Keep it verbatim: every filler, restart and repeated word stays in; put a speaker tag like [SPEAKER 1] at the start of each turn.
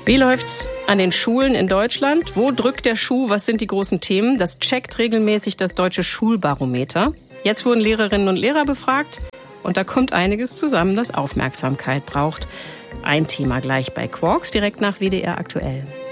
[SPEAKER 1] Wie läuft's an den Schulen in Deutschland? Wo drückt der Schuh? Was sind die großen Themen? Das checkt regelmäßig das Deutsche Schulbarometer. Jetzt wurden Lehrerinnen und Lehrer befragt und da kommt einiges zusammen, das Aufmerksamkeit braucht. Ein Thema gleich bei Quarks, direkt nach W D R aktuell.